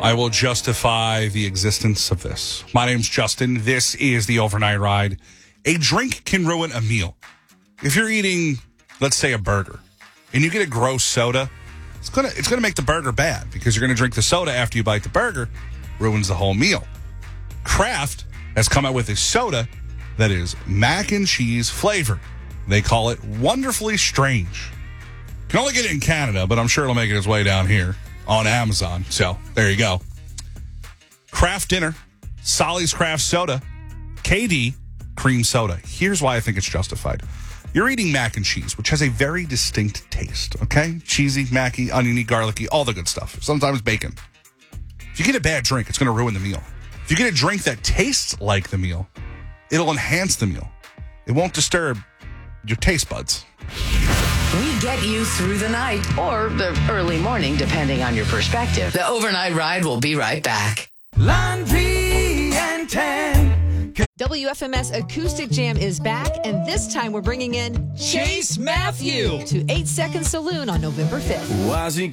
I will justify the existence of this. My name's Justin. This is the Overnight Ride. A drink can ruin a meal. If you're eating, let's say, a burger, and you get a gross soda, it's gonna make the burger bad because you're gonna drink the soda after you bite the burger, ruins the whole meal. Kraft has come out with a soda that is mac and cheese flavored. They call it Wonderfully Strange. You can only get it in Canada, but I'm sure it'll make its way down here on Amazon. So there you go. Kraft Dinner, Solly's Craft Soda, KD Cream Soda. Here's why I think it's justified. You're eating mac and cheese, which has a very distinct taste, okay? Cheesy, macky, oniony, garlicky, all the good stuff. Sometimes bacon. If you get a bad drink, it's going to ruin the meal. If you get a drink that tastes like the meal, it'll enhance the meal. It won't disturb your taste buds. We get you through the night or the early morning, depending on your perspective. The Overnight Ride will be right back. Line P and 10. WFMS Acoustic Jam is back, and this time we're bringing in Chase Matthew to 8 Second Saloon on November 5th. Why's he